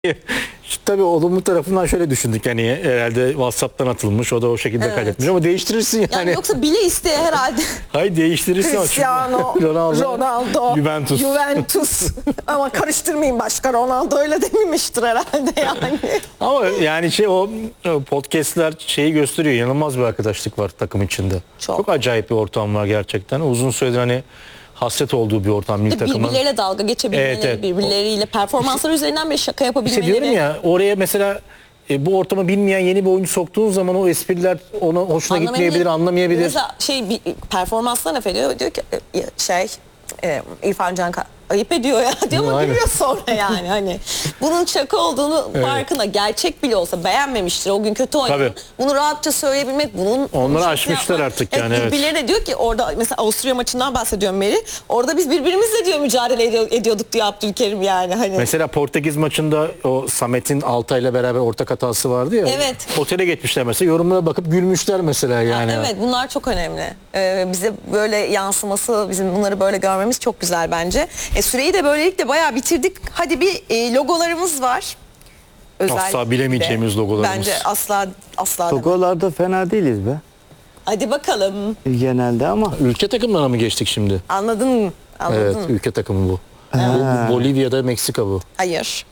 Tabii olumlu tarafından şöyle düşündük, yani herhalde WhatsApp'tan atılmış, o da o şekilde kaydetmiş, ama değiştirirsin yani. Yoksa bile isteye herhalde. Hayır, değiştirirsin. Cristiano Ronaldo, Juventus. Ama karıştırmayın, başka Ronaldo öyle dememiştir herhalde yani. Ama yani o podcastler şeyi gösteriyor, inanılmaz bir arkadaşlık var takım içinde. Çok acayip bir ortam var gerçekten. Uzun süredir hani hasret olduğu bir ortam milli takımın. Birbirleriyle dalga geçebilmeleri, birbirleriyle performansları üzerinden bir şaka yapabilmeleri. İşte diyorum ya, oraya mesela bu ortamı bilmeyen yeni bir oyuncu soktuğun zaman o espriler ona hoşuna gitmeyebilir, anlamayabilir. Mesela performanslar laf ediyor, diyor ki İrfan Can ayıp ediyor ya diyor, ama gülüyor sonra yani hani bunun şaka olduğunu farkında, gerçek bile olsa beğenmemiştir, o gün kötü oynadı. Bunu rahatça söyleyebilmek, onları aşmışlar artık yani. Birbirleri de diyor ki, orada mesela Avusturya maçından bahsediyorum Meri, orada biz birbirimizle diyor mücadele ediyorduk diyor Abdülkerim yani hani. Mesela Portekiz maçında o Samet'in Altay'la beraber ortak hatası vardı ya. Evet. Otele gitmişler mesela, yorumlara bakıp gülmüşler mesela yani. Evet, bunlar çok önemli. Bize böyle yansıması, bizim bunları böyle görmemiz çok güzel bence. Süreyi de böylelikle bayağı bitirdik. Hadi bir logolarımız var. Asla bilemeyeceğimiz logolarımız. Bence asla. Logolarda fena değiliz be. Hadi bakalım. Genelde ama. Ülke takımlarına mı geçtik şimdi? Anladın mı? Evet, ülke takımı bu. Bolivya'da Meksika bu. Hayır.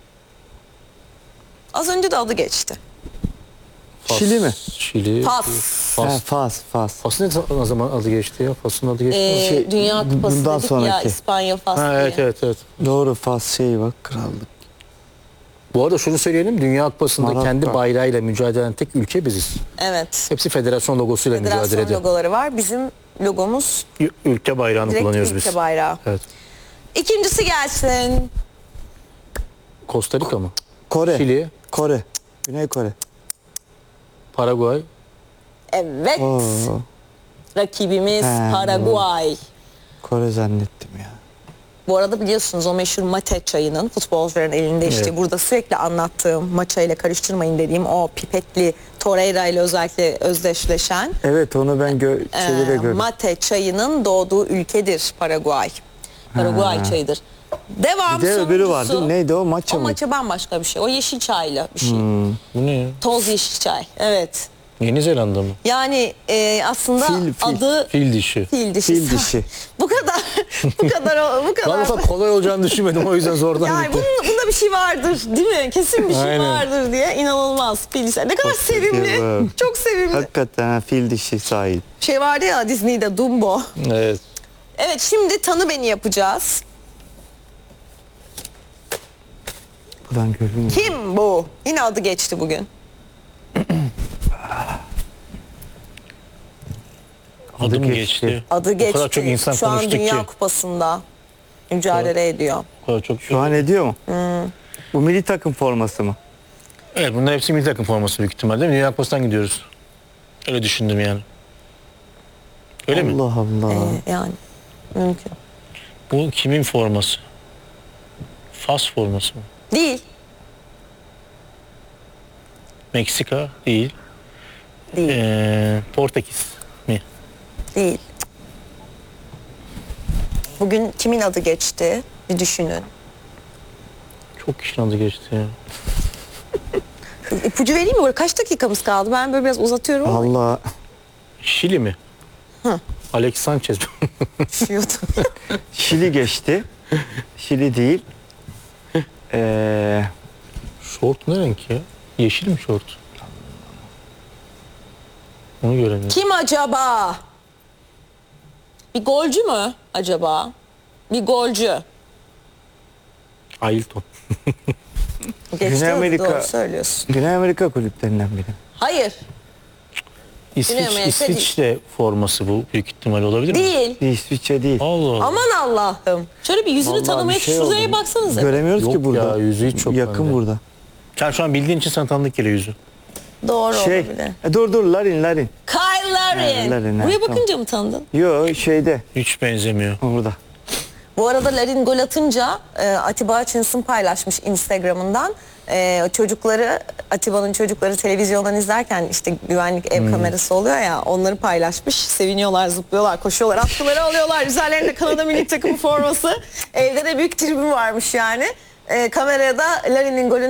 Az önce de adı geçti. Şili mi? Şili. Fas. Fas. Fas'ın ne zaman adı geçti ya? Fas'ın adı geçti. Dünya Kupası bundan dedik sonraki. ya, İspanya, Fas diye. Evet. Doğru, Fas bak, krallık. Bu arada şunu söyleyelim, Dünya Kupası'nda Marokko. kendi bayrağıyla mücadele eden tek ülke biziz. Evet. Hepsi federasyon logosuyla mücadele ediyor. Federasyon logoları var. Bizim logomuz Ülke bayrağını direkt kullanıyoruz ülke biz. bayrağı. Evet. İkincisi gelsin. Costa Rica mı? Kore. Şili. Kore. Güney Kore. Paraguay. Evet. Oo, Rakibimiz Paraguay. Kore zannettim ya. Bu arada biliyorsunuz o meşhur mate çayının futbolcuların elinde işte burada sürekli anlattığım, maçayla karıştırmayın dediğim o pipetli Torreira ile özellikle özdeşleşen Evet, onu ben şeyde gördüm. mate çayının doğduğu ülkedir Paraguay. Paraguay çayıdır. Devam Bir de öbürü sonuncusu. vardı. Neydi o? Maça O mı? maça bambaşka bir şey. O yeşil çaylı bir şey. Bu ne ya? Toz yeşil çay. Evet. Yeni Zelanda mı? Yani aslında Fil. adı Fil dişi. fil dişi. Fil dişi. bu kadar. Ben mesela kolay olacağını düşünmedim, o yüzden zordan Yani gitti. bunda bir şey vardır değil mi? Kesin bir şey Aynen. vardır diye, inanılmaz. Fil dişi. Ne kadar sevimli. Çok sevimli. Hakikaten fil dişi sahip. Şey vardı ya Disney'de, Dumbo. Evet. Evet, şimdi tanı beni yapacağız. Buradan görünüyor. Kim bu? Yine adı geçti bugün. Adı mı geçti. geçti? Adı geçti. O kadar çok insan Şu an konuştuk Dünya ki. Kupası'nda mücadele ediyor. O kadar çok. Şu an ediyor mu? Bu milli takım forması mı? Evet, bunlar hepsi milli takım forması büyük ihtimalle, değil mi? Dünya Kupası'ndan gidiyoruz. Öyle düşündüm yani. Öyle mi? Allah Allah. Yani mümkün. Bu kimin forması? Fas forması mı? Değil. Meksika değil. Değil. Portekiz mi? Değil. Bugün kimin adı geçti? Bir düşünün. Çok kişinin adı geçti ya. İpucu vereyim mi? Kaç dakikamız kaldı? Ben böyle biraz uzatıyorum ama Allah. Şili mi? Alex Sanchez. düşüyordum. Şili geçti. Şili değil. Şort ne renk ya? Yeşil mi şort? Onu göremiyorum. Kim acaba? Bir golcü mü acaba? Bir golcü. Ailton. Geçti, Güney Amerika. doğru söylüyorsun. Güney Amerika kulüplerinden biri. Hayır. Güney Amerika İsviçre forması bu, büyük ihtimal olabilir mi? Değil. İsviçre değil. Allah Allah. Aman Allah'ım. Şöyle bir yüzünü Vallahi tanımaya bir şey şuraya oldu. baksanıza. Göremiyoruz Yok ki burada. ya, yüzü hiç çok yakın bende. burada. Sen şu an bildiğin için sana tanıdık geliyor yüzü. Doğru Şey. olabilir. Dur Larin. Kyle Larin. Larin, Buraya evet, bakınca mı tanıdın? Yo, şeyde. Hiç benzemiyor. Burada. Bu arada Larin gol atınca Atiba Hutchinson paylaşmış Instagram'ından. Atiba'nın çocukları televizyondan izlerken işte güvenlik ev kamerası oluyor ya, onları paylaşmış. Seviniyorlar, zıplıyorlar, koşuyorlar, atkıları alıyorlar. Üzerlerinde Kanada milli takımı forması. Evde de büyük tribün varmış yani. kameraya da Larin'in golünü